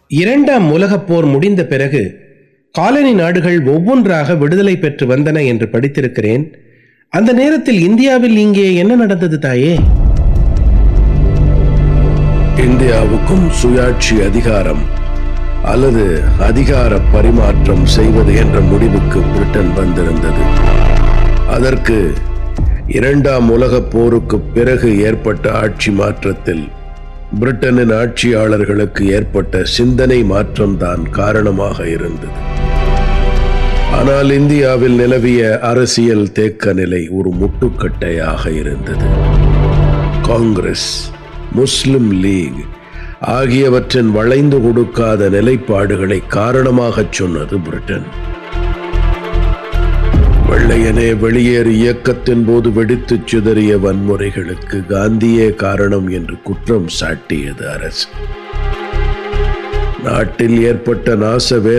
இரண்டாம் உலகப் போர் முடிந்த பிறகு காலனி நாடுகள் ஒவ்வொன்றாக விடுதலை பெற்று வந்தன என்று படித்திருக்கிறேன். அந்த நேரத்தில் இந்தியாவில் இங்கே என்ன நடந்தது தாயே? இந்தியாவுக்கும் சுயாட்சி அதிகாரம் அல்லது அதிகார பரிமாற்றம் செய்வது என்ற முடிவுக்கு பிரிட்டன் வந்திருந்தது. அதற்கு இரண்டாம் உலகப் போருக்கு பிறகு ஏற்பட்ட ஆட்சி மாற்றத்தில் பிரிட்டனின் ஆட்சியாளர்களுக்கு ஏற்பட்ட சிந்தனை மாற்றம்தான் காரணமாக இருந்தது. ஆனால் இந்தியாவில் நிலவிய அரசியல் தேக்க நிலை ஒரு முட்டுக்கட்டையாக இருந்தது. காங்கிரஸ், முஸ்லிம் லீக் ஆகியவற்றின் வளைந்து கொடுக்காத நிலைப்பாடுகளை காரணமாகச் சொன்னது பிரிட்டன். வெள்ளையனே வெளியேறு இயக்கத்தின் போது வெடித்து சிதறிய வன்முறைகளுக்கு காந்தியே காரணம் என்று குற்றம் சாட்டியது அரசு. நாட்டில் ஏற்பட்ட நாச